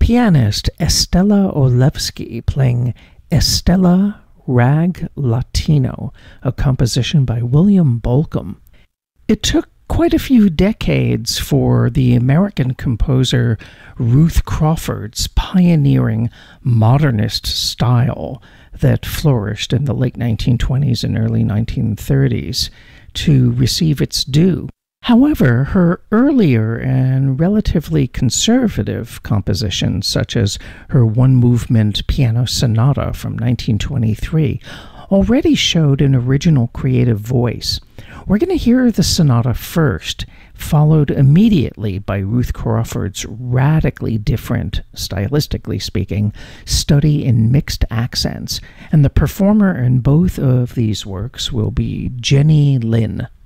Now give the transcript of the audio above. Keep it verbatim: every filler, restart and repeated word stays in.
pianist Estela Olevsky playing Estela Rag Latino, a composition by William Bolcom. It took quite a few decades for the American composer Ruth Crawford's pioneering modernist style that flourished in the late nineteen twenties and early nineteen thirties to receive its due. However, her earlier and relatively conservative compositions, such as her one-movement piano sonata from nineteen twenty-three, already showed an original creative voice. We're going to hear the sonata first, followed immediately by Ruth Crawford's radically different, stylistically speaking, study in mixed accents, and the performer in both of these works will be Jenny Lin.